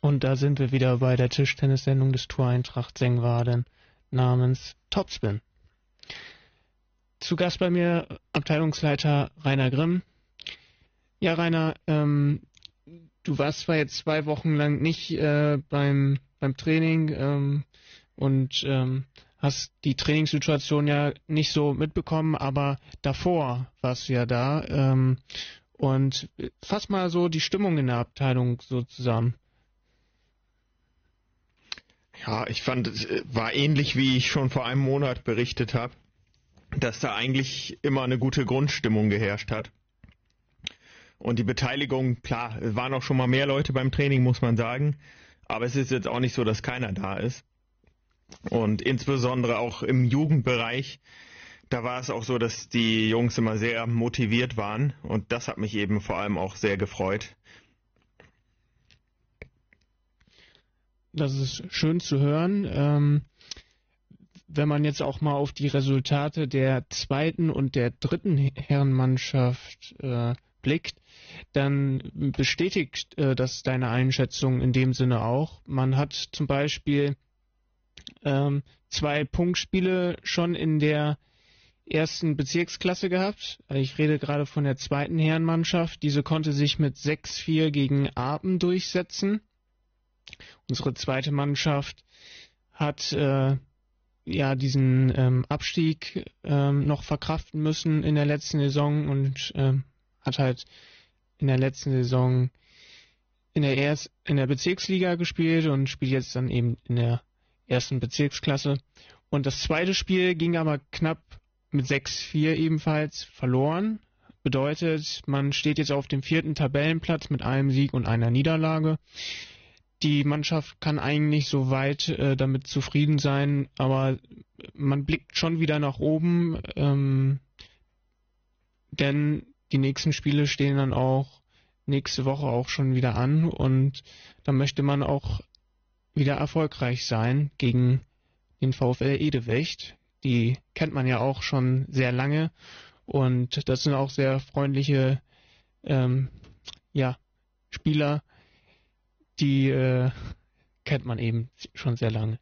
Und da sind wir wieder bei der Tischtennis-Sendung des TuS Eintracht Sengwarden namens Topspin. Zu Gast bei mir Abteilungsleiter Rainer Grimm. Ja, Rainer, du warst zwar jetzt 2 Wochen lang nicht beim Training und hast die Trainingssituation ja nicht so mitbekommen, aber davor warst du ja da. Und fass mal so die Stimmung in der Abteilung so zusammen. Ja, ich fand, es war ähnlich, wie ich schon vor einem Monat berichtet habe, dass da eigentlich immer eine gute Grundstimmung geherrscht hat. Und die Beteiligung, klar, es waren auch schon mal mehr Leute beim Training, muss man sagen. Aber es ist jetzt auch nicht so, dass keiner da ist. Und insbesondere auch im Jugendbereich, da war es auch so, dass die Jungs immer sehr motiviert waren. Und das hat mich eben vor allem auch sehr gefreut. Das ist schön zu hören. Wenn man jetzt auch mal auf die Resultate der 2. und der 3. Herrenmannschaft blickt, dann bestätigt das deine Einschätzung in dem Sinne auch. Man hat zum Beispiel 2 Punktspiele schon in der 1. Bezirksklasse gehabt. Ich rede gerade von der 2. Herrenmannschaft. Diese konnte sich mit 6-4 gegen Apen durchsetzen. Unsere 2. Mannschaft hat diesen Abstieg noch verkraften müssen in der letzten Saison und hat halt in der letzten Saison in der Bezirksliga gespielt und spielt jetzt dann eben in der 1. Bezirksklasse. Und das 2. Spiel ging aber knapp mit 6-4 ebenfalls verloren. Bedeutet, man steht jetzt auf dem 4. Tabellenplatz mit einem Sieg und einer Niederlage. Die Mannschaft kann eigentlich soweit damit zufrieden sein, aber man blickt schon wieder nach oben, denn die nächsten Spiele stehen dann auch nächste Woche auch schon wieder an und da möchte man auch wieder erfolgreich sein gegen den VfL Edewecht. Die kennt man ja auch schon sehr lange und das sind auch sehr freundliche Spieler, die kennt man eben schon sehr lange.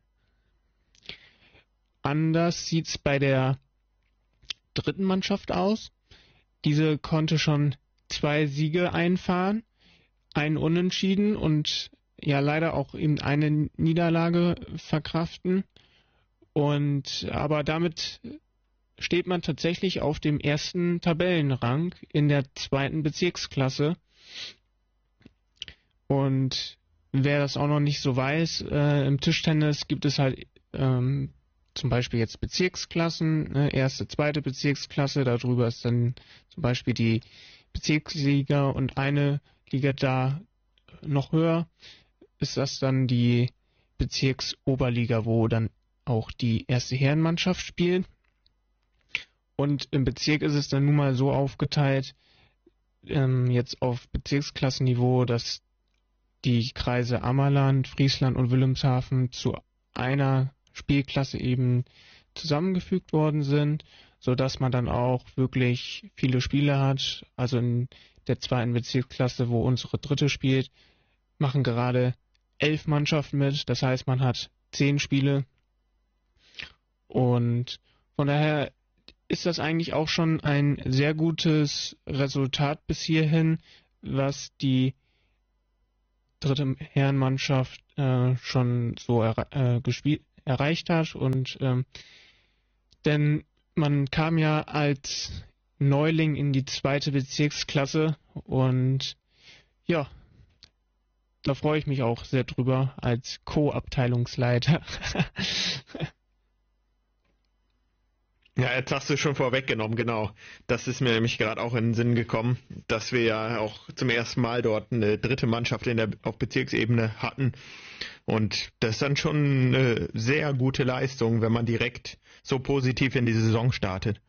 Anders sieht's bei der 3. Mannschaft aus. Diese konnte schon 2 Siege einfahren, einen Unentschieden und ja leider auch eben eine Niederlage verkraften. Aber damit steht man tatsächlich auf dem 1. Tabellenrang in der 2. Bezirksklasse. Und wer das auch noch nicht so weiß, im Tischtennis gibt es halt zum Beispiel jetzt Bezirksklassen, 1., 2. Bezirksklasse, darüber ist dann zum Beispiel die Bezirksliga und eine Liga da noch höher, ist das dann die Bezirksoberliga, wo dann auch die 1. Herrenmannschaft spielt. Und im Bezirk ist es dann nun mal so aufgeteilt, jetzt auf Bezirksklassenniveau, dass die Kreise Ammerland, Friesland und Wilhelmshaven zu einer Spielklasse eben zusammengefügt worden sind, sodass man dann auch wirklich viele Spiele hat. Also in der 2. Bezirksklasse, wo unsere 3. spielt, machen gerade 11 Mannschaften mit. Das heißt, man hat 10 Spiele. Und von daher ist das eigentlich auch schon ein sehr gutes Resultat bis hierhin, was die 3. Herrenmannschaft schon so erreicht hat. Und denn man kam ja als Neuling in die 2. Bezirksklasse und ja, da freue ich mich auch sehr drüber als Co-Abteilungsleiter. Ja, jetzt hast du schon vorweggenommen, genau. Das ist mir nämlich gerade auch in den Sinn gekommen, dass wir ja auch zum ersten Mal dort eine 3. Mannschaft auf Bezirksebene hatten. Und das ist dann schon eine sehr gute Leistung, wenn man direkt so positiv in die Saison startet.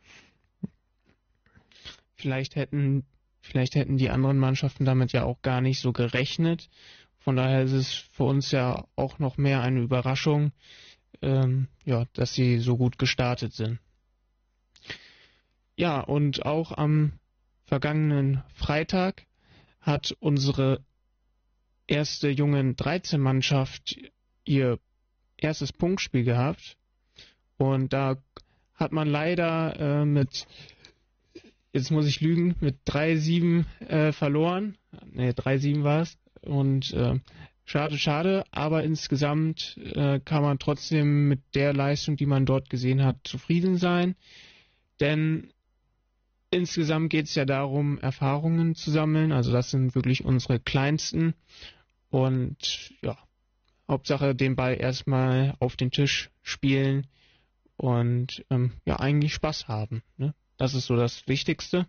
Vielleicht hätten die anderen Mannschaften damit ja auch gar nicht so gerechnet. Von daher ist es für uns ja auch noch mehr eine Überraschung, dass sie so gut gestartet sind. Ja, und auch am vergangenen Freitag hat unsere erste Jungen 13 Mannschaft ihr erstes Punktspiel gehabt. Und da hat man leider jetzt muss ich lügen, mit 3-7 verloren. Ne, 3-7 war es. Und schade, aber insgesamt kann man trotzdem mit der Leistung, die man dort gesehen hat, zufrieden sein. Denn insgesamt geht es ja darum, Erfahrungen zu sammeln. Also das sind wirklich unsere kleinsten. Und ja, Hauptsache den Ball erstmal auf den Tisch spielen und ja, eigentlich Spaß haben. Ne? Das ist so das Wichtigste.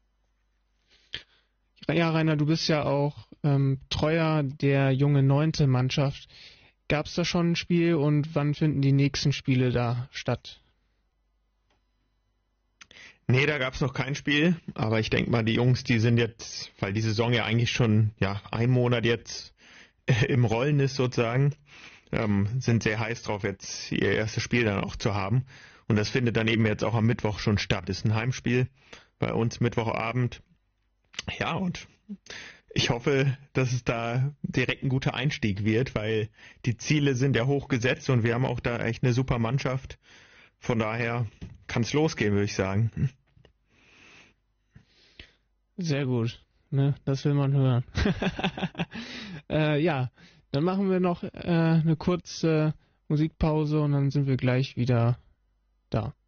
Ja, Rainer, du bist ja auch Treuer der jungen 9. Mannschaft. Gab es da schon ein Spiel und wann finden die nächsten Spiele da statt? Nee, da gab es noch kein Spiel, aber ich denke mal, die Jungs, die sind jetzt, weil die Saison ja eigentlich schon ein Monat jetzt im Rollen ist sozusagen, sind sehr heiß drauf, jetzt ihr erstes Spiel dann auch zu haben. Und das findet dann eben jetzt auch am Mittwoch schon statt. Ist ein Heimspiel bei uns Mittwochabend. Ja, und ich hoffe, dass es da direkt ein guter Einstieg wird, weil die Ziele sind ja hoch gesetzt und wir haben auch da echt eine super Mannschaft. Von daher kann es losgehen, würde ich sagen. Sehr gut, ne? Das will man hören. Ja, dann machen wir noch eine kurze Musikpause und dann sind wir gleich wieder da.